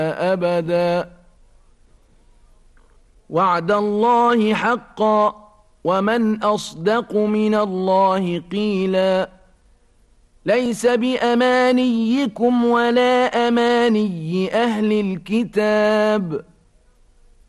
أبدا. وعد الله حقا، ومن أصدق من الله قيلا. ليس بأمانيكم ولا أماني أهل الكتاب،